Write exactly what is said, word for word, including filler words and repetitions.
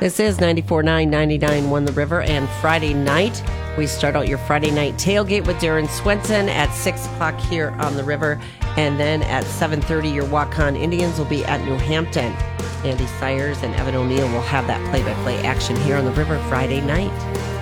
This is ninety-four point nine, ninety-nine point one The River, and Friday night, we start out your Friday night tailgate with Darren Swenson at six o'clock here on The River, and then at seven thirty, your Waukon Indians will be at New Hampton. Andy Sires and Evan O'Neill will have that play-by-play action here on The River Friday night.